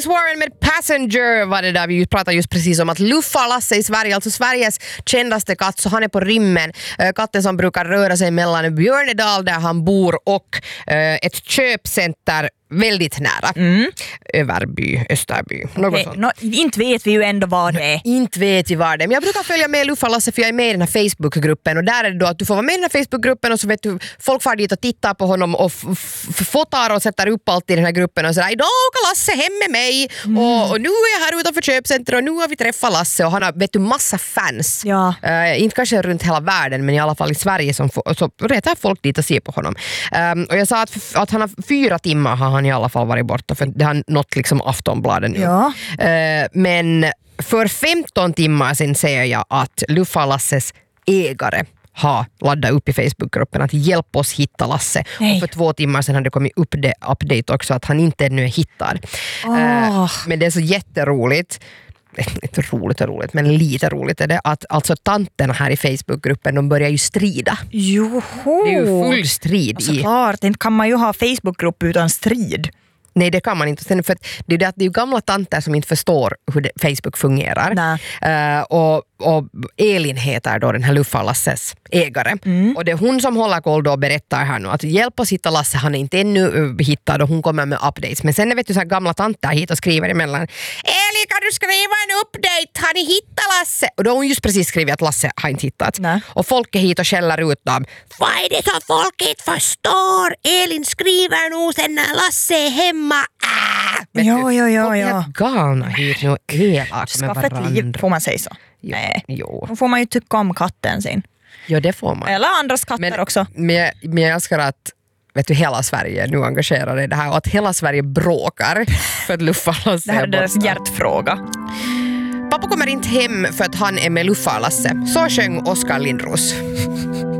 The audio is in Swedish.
James Warren med Passenger var det där vi pratade just precis om att Luffa-Lasse i Sverige, alltså Sveriges kändaste katt, så han är på rymmen. Katten som brukar röra sig mellan Björnedal där han bor och ett köpcenter väldigt nära. Överby, Österby. Inte vet vi ju ändå vad det är. Inte vet vi vad det är. Men jag brukar följa med Luffa-Lasse för jag är med i den här Facebookgruppen och där är det då att du får vara med i den här Facebookgruppen och så vet du, folk far dit och tittar på honom och fotar och sätter upp allt i den här gruppen och sådär, idag åker Lasse hem med mig och nu är jag här utanför köpcenter och nu har vi träffat Lasse och han har, vet du, massa fans. Ja. Inte kanske runt hela världen men i alla fall i Sverige så retar folk dit och ser på honom. Och jag sa att han har 4 timmar har han i alla fall varit borta för det har nått liksom Aftonbladen nu. Ja. Men för 15 timmar sedan säger jag att Luffa-Lasses ägare har laddat upp i Facebookgruppen att hjälpa oss hitta Lasse. Nej. Och för 2 timmar sedan hade det kommit upp det update också att han inte ännu är hittad. Men det är så jätteroligt. Inte roligt, men lite roligt är det att alltså tanterna här i Facebookgruppen de börjar ju strida. Joho. Det är ju full strid i. Såklart, inte kan man ju ha Facebookgrupp utan strid. Nej, det kan man inte. Sen för att det är ju gamla tanter som inte förstår hur Facebook fungerar. Och Elin heter då den här Luffa-Lasses ägare. Och det är hon som håller koll då och berättar här nu att hjälp oss hitta Lasse, han är inte ännu hittad och hon kommer med updates. Men sen vet du så här gamla tanter hit och skriver emellan Elin, kan du skriva en update? Har ni hittat Lasse? Och då har hon just precis skrivit att Lasse har inte hittat. Nej. Och folk är hit och skäller ut dem. Vad är det som folk inte förstår? Elin skriver nog sen när Lasse är hemma. Ja. Folk är galna hit nu. Elak med Skaffa ett liv, får man säga så? Jo, Nej. jo. Då får man ju tycka om katten sin. Ja, det får man. Eller andras katter också. Men jag älskar att vet du, hela Sverige nu engagerar i det här och att hela Sverige bråkar för att Luffa-Lasse Det här är deras hjärtfråga. Pappa kommer inte hem för att han är med Luffa-Lasse. Så sjöng Oskar Lindros.